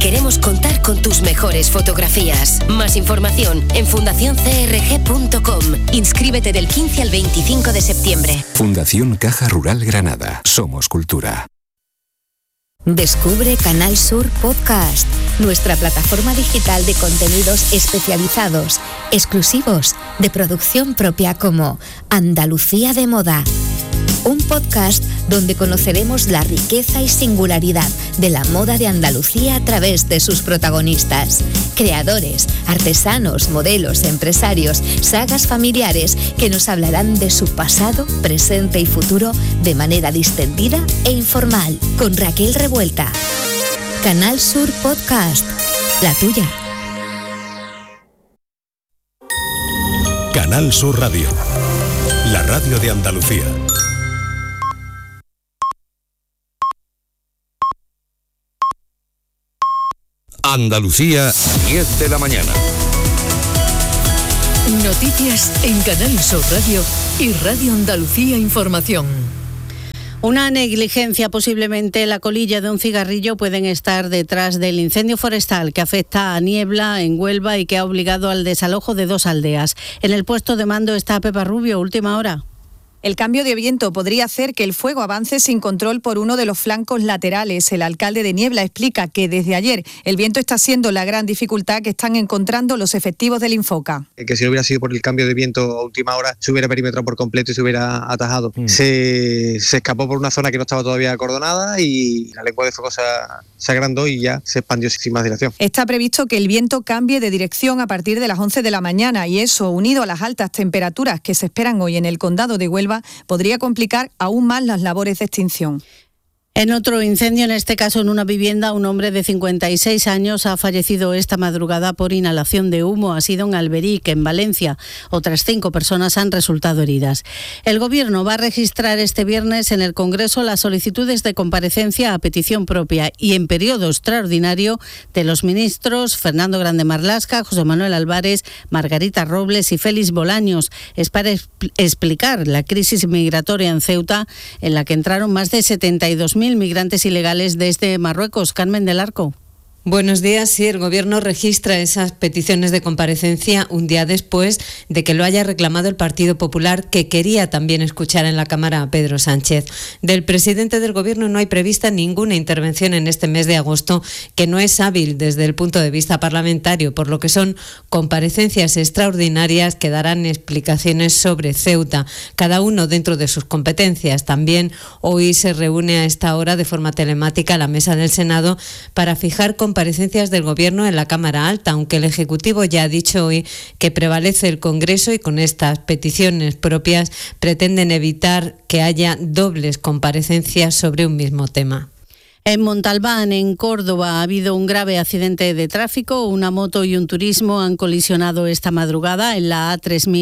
queremos contar con tus mejores fotografías. Más información en fundacioncrg.com. Inscríbete del 15 al 25 de septiembre. Fundación Caja Rural Granada. Somos cultura. Descubre Canal Sur Podcast, nuestra plataforma digital de contenidos especializados, exclusivos, de producción propia, como Andalucía de Moda. Un podcast donde conoceremos la riqueza y singularidad de la moda de Andalucía a través de sus protagonistas, creadores, artesanos, modelos, empresarios, sagas familiares que nos hablarán de su pasado, presente y futuro de manera distendida e informal, con Raquel Revuelta. Canal Sur Podcast, la tuya. Canal Sur Radio, la radio de Andalucía. Andalucía, 10 de la mañana. Noticias en Canal Sur Radio y Radio Andalucía Información. Una negligencia, posiblemente la colilla de un cigarrillo, pueden estar detrás del incendio forestal que afecta a Niebla en Huelva y que ha obligado al desalojo de 2 aldeas. En el puesto de mando está Pepa Rubio, última hora. El cambio de viento podría hacer que el fuego avance sin control por uno de los flancos laterales. El alcalde de Niebla explica que desde ayer el viento está siendo la gran dificultad que están encontrando los efectivos del Infoca. Que si no hubiera sido por el cambio de viento a última hora, se hubiera perimetrado por completo y se hubiera atajado. Se escapó por una zona que no estaba todavía acordonada y la lengua de fuego se agrandó y ya se expandió sin más dilación. Está previsto que el viento cambie de dirección a partir de las 11 de la mañana y eso, unido a las altas temperaturas que se esperan hoy en el condado de Huelva, podría complicar aún más las labores de extinción. En otro incendio, en este caso en una vivienda, un hombre de 56 años ha fallecido esta madrugada por inhalación de humo. Ha sido en Alberic, en Valencia. Otras 5 personas han resultado heridas. El Gobierno va a registrar este viernes en el Congreso las solicitudes de comparecencia a petición propia y en periodo extraordinario de los ministros Fernando Grande Marlaska, José Manuel Álvarez, Margarita Robles y Félix Bolaños. Es para explicar la crisis migratoria en Ceuta, en la que entraron más de 72.000 migrantes ilegales desde Marruecos. Carmen del Arco. Buenos días. Sí, el Gobierno registra esas peticiones de comparecencia un día después de que lo haya reclamado el Partido Popular, que quería también escuchar en la Cámara a Pedro Sánchez. Del presidente del Gobierno no hay prevista ninguna intervención en este mes de agosto, que no es hábil desde el punto de vista parlamentario, por lo que son comparecencias extraordinarias que darán explicaciones sobre Ceuta, cada uno dentro de sus competencias. También hoy se reúne a esta hora de forma telemática la mesa del Senado para fijar comparecencias del Gobierno en la Cámara Alta, aunque el Ejecutivo ya ha dicho hoy que prevalece el Congreso y con estas peticiones propias pretenden evitar que haya dobles comparecencias sobre un mismo tema. En Montalbán, en Córdoba, ha habido un grave accidente de tráfico. Una moto y un turismo han colisionado esta madrugada en la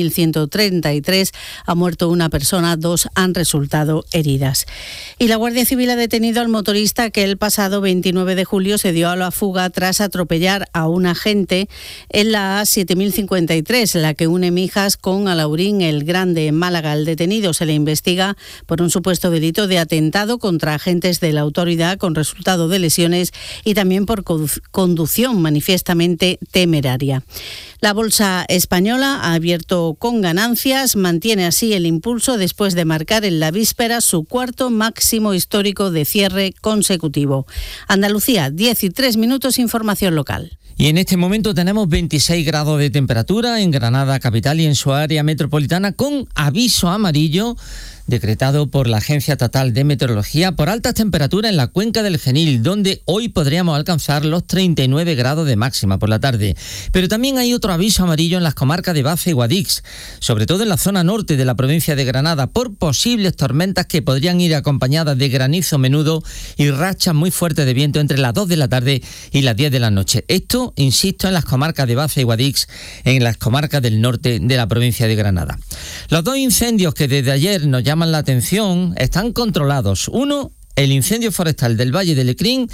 A3133. Ha muerto una persona, 2 han resultado heridas. Y la Guardia Civil ha detenido al motorista que el pasado 29 de julio se dio a la fuga tras atropellar a un agente en la A7053, la que une Mijas con Alaurín el Grande, en Málaga. El detenido se le investiga por un supuesto delito de atentado contra agentes de la autoridad con resultado de lesiones y también por conducción manifiestamente temeraria. La bolsa española ha abierto con ganancias, mantiene así el impulso después de marcar en la víspera su 4º máximo histórico de cierre consecutivo. Andalucía, 10 y 3 minutos, información local. Y en este momento tenemos 26 grados de temperatura en Granada capital y en su área metropolitana, con aviso amarillo decretado por la Agencia Estatal de Meteorología por altas temperaturas en la cuenca del Genil, donde hoy podríamos alcanzar los 39 grados de máxima por la tarde. Pero también hay otro aviso amarillo en las comarcas de Baza y Guadix, sobre todo en la zona norte de la provincia de Granada, por posibles tormentas que podrían ir acompañadas de granizo menudo y rachas muy fuertes de viento entre las 2 de la tarde y las 10 de la noche. Esto, insisto, en las comarcas de Baza y Guadix, en las comarcas del norte de la provincia de Granada. Los 2 incendios que desde ayer nos llaman la atención están controlados. Uno, el incendio forestal del Valle de Lecrín,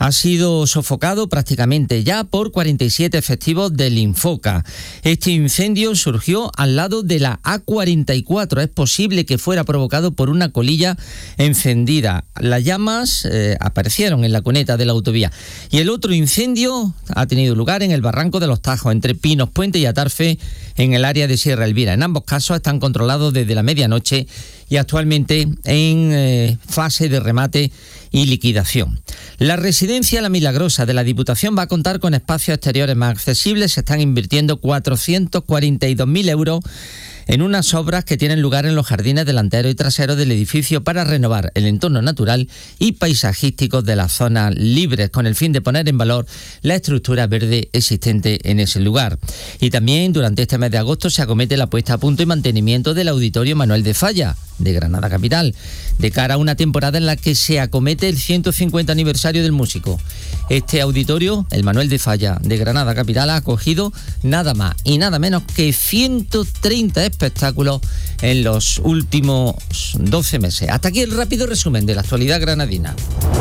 ha sido sofocado prácticamente ya por 47 efectivos del Infoca. Este incendio surgió al lado de la A44. Es posible que fuera provocado por una colilla encendida. Las llamas aparecieron en la cuneta de la autovía. Y el otro incendio ha tenido lugar en el Barranco de los Tajos, entre Pinos Puente y Atarfe, en el área de Sierra Elvira. En ambos casos están controlados desde la medianoche y actualmente en fase de remate y liquidación. La residencia La Milagrosa de la Diputación va a contar con espacios exteriores más accesibles. Se están invirtiendo 442.000 euros en unas obras que tienen lugar en los jardines delanteros y traseros del edificio para renovar el entorno natural y paisajístico de las zonas libres, con el fin de poner en valor la estructura verde existente en ese lugar. Y también durante este mes de agosto se acomete la puesta a punto y mantenimiento del Auditorio Manuel de Falla de Granada Capital, de cara a una temporada en la que se acomete el 150 aniversario del músico. Este auditorio, el Manuel de Falla de Granada Capital, ha acogido nada más y nada menos que 130 espectáculos en los últimos 12 meses. Hasta aquí el rápido resumen de la actualidad granadina.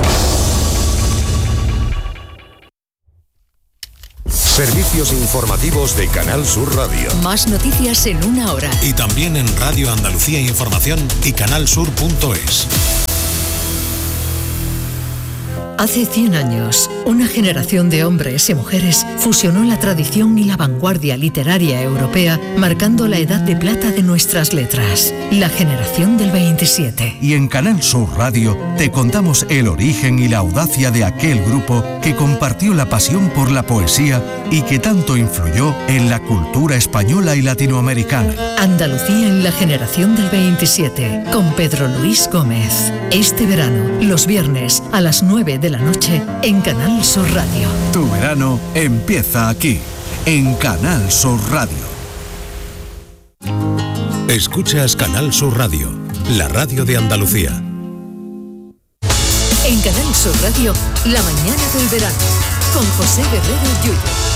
Servicios informativos de Canal Sur Radio. Más noticias en una hora. Y también en Radio Andalucía Información y canalsur.es. Hace 100 años, una generación de hombres y mujeres fusionó la tradición y la vanguardia literaria europea, marcando la edad de plata de nuestras letras, la generación del 27. Y en Canal Sur Radio te contamos el origen y la audacia de aquel grupo que compartió la pasión por la poesía y que tanto influyó en la cultura española y latinoamericana. Andalucía en la generación del 27, con Pedro Luis Gómez. Este verano, los viernes a las 9 de la noche en Canal Sur Radio. Tu verano empieza aquí, en Canal Sur Radio. Escuchas Canal Sur Radio, la radio de Andalucía. En Canal Sur Radio, la mañana del verano, con José Guerrero Yuyo.